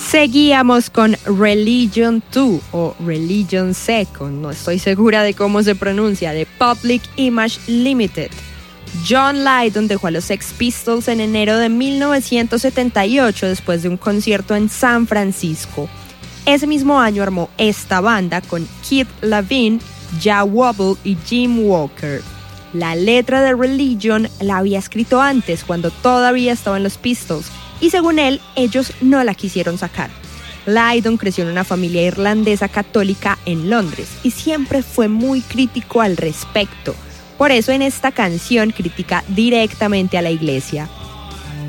Seguíamos con Religion 2 o Religion Second, no estoy segura de cómo se pronuncia, de Public Image Limited. John Lydon dejó a los Sex Pistols en enero de 1978 después de un concierto en San Francisco. Ese mismo año armó esta banda con Keith Levine, Jah Wobble y Jim Walker. La letra de Religion la había escrito antes, cuando todavía estaba en los Pistols, y según él, ellos no la quisieron sacar. Lydon creció en una familia irlandesa católica en Londres y siempre fue muy crítico al respecto. Por eso en esta canción critica directamente a la iglesia.